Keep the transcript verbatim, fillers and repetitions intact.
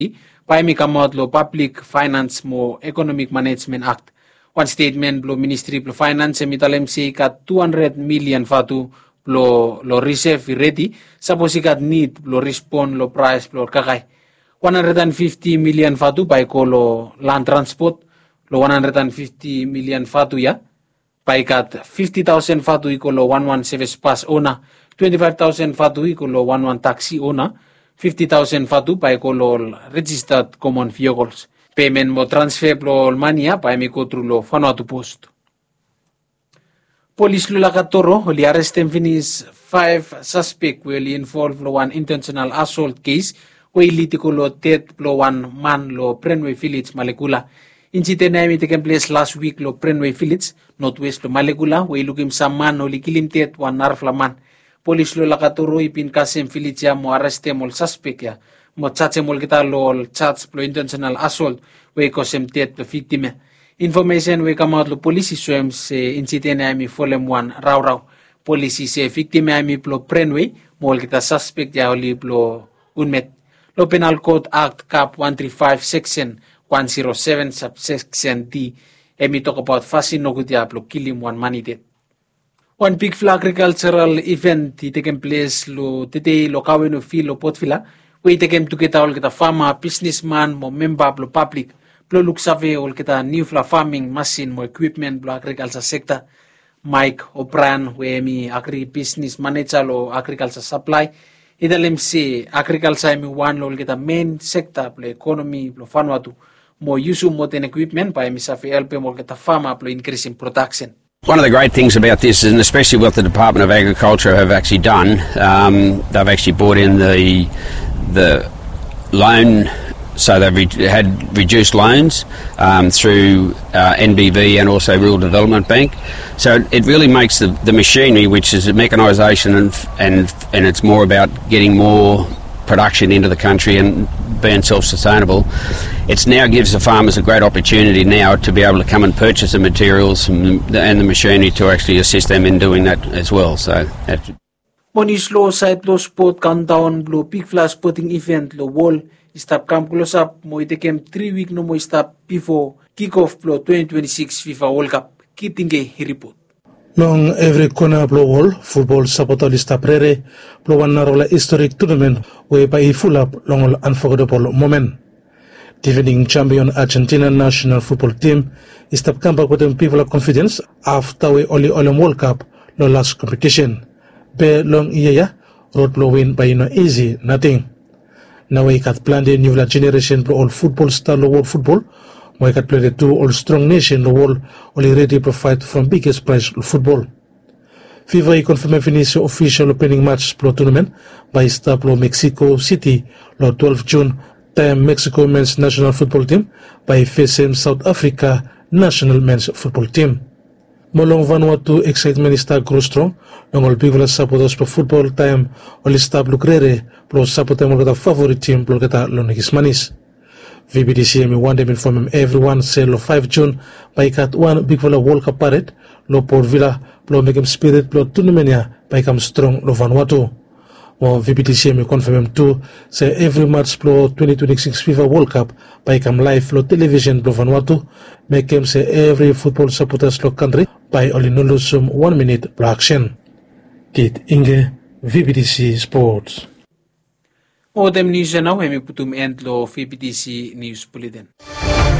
Paimi kamot lo Public Finance mo Economic Management Act. One statement lo Ministry of Finance emitalem si kat two hundred million fatu lo lo reserve ready suppose kat need lo respond lo price lo kakay. one hundred fifty million fatu by ko lo land transport lo one hundred fifty million fatu ya by kat fifty thousand fatu iko lo one one service pass owner, twenty-five thousand fatu iko lo one one taxi owner, fifty thousand fatu by ko lo registered common vehicles. Payment mo transfer lo mania pa mi ko through lo Vanuatu Post. Police lo lakatoro li arrestem finis five suspect will involve lo one intentional assault case we litiko lo tet lo one man lo Prenway Village Malekula. Incident na mi taken place last week lo Prenway Village northwest lo Malekula we lukim sa man lo likilim tet one narfla man. Police lo lakatoro ipin kasem village ya mo arrestem ol suspect ya. Mo chache mol kita lo charge lo intentional assault we kosem tet lo victim. Information we come out lo police swem se incident na mi folem one raw raw. Police se victim na mi lo Prenway mol kita suspect ya oli lo unmet. Lo Penal Code Act Cap one thirty-five Section one oh seven Subsection D. Emi talk about fasin no kutia lo killing one manite. One big flag agricultural event taken place lo today lo kaweno feel lo potfila. We take him to get all kita farmer, businessman, mo member lo public, plo look save all kita new fla farming machine, mo equipment lo agriculture sector. Mike O'Brien, we mi agri business manager lo agriculture supply. Idalem si agriculture mi one lo kita main sector lo economy lo Vanuatu. Mo use modern equipment pa mi save help mo kita farmer lo increase in production. One of the great things about this, and especially what the Department of Agriculture have actually done, um, they've actually brought in the the loan, so they've re- had reduced loans um, through uh, N B V and also Rural Development Bank. So it really makes the, the machinery, which is mechanisation, and and and it's more about getting more production into the country and being self-sustainable. It now gives the farmers a great opportunity now to be able to come and purchase the materials and the, and the machinery to actually assist them in doing that as well. So. That's Monis lo site lo sport countdown lo big flash sporting event lo wall stop camp close up mo itekem three week no mo stop before kickoff lo twenty twenty-six FIFA World Cup kitinge report. Long every corner of the wall, football supporter lista prere, blow one roller historic tournament where by full up long unforgettable moment. Defending champion Argentina national football team is to come back with them people of confidence after we only all World Cup no last competition. Be long iya road blow win by no easy nothing. Now we got planned a new generation for all football star world football. We got play the two all strong nation the world only ready to provide from biggest prize football. FIFA confirmed finish official opening match pro tournament by start lo Mexico City lo twelve June time Mexico men's national football team by facing South Africa national men's football team. Molong Vanuatu excitement is grow strong. Long all people supporters for football time only stop look rere plus support them all favorite team plus get lo Manis. V B D C M one day inform everyone say lo five June by cat one big fella World Cup parade lo Port Villa lo make him spirit lo tournament by come strong lo Vanuatu. Well, V B D C M confirm too say every match pro twenty twenty-six FIFA World Cup by come live lo television lo Vanuatu make him say every football supporters lo country by only no lose one minute pro action. Kit Inge V B D C Sports. O dem news na we mi putum end lo V B D C News Bulletin.